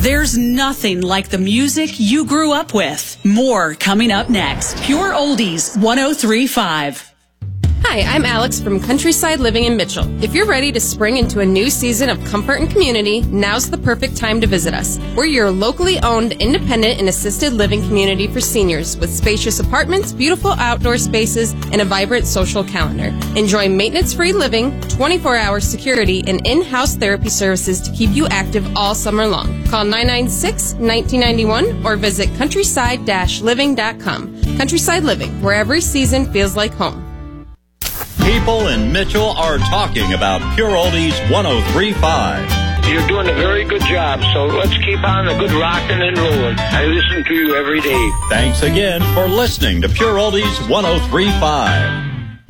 There's nothing like the music you grew up with. More coming up next. Pure Oldies 103.5. Hi, I'm Alex from Countryside Living in Mitchell. If you're ready to spring into a new season of comfort and community, now's the perfect time to visit us. We're your locally owned, independent, and assisted living community for seniors with spacious apartments, beautiful outdoor spaces, and a vibrant social calendar. Enjoy maintenance-free living, 24-hour security, and in-house therapy services to keep you active all summer long. Call 996-1991 or visit countryside-living.com. Countryside Living, where every season feels like home. People in Mitchell are talking about Pure Oldies 103.5. You're doing a very good job, so let's keep on the good rocking and rolling. I listen to you every day. Thanks again for listening to Pure Oldies 103.5.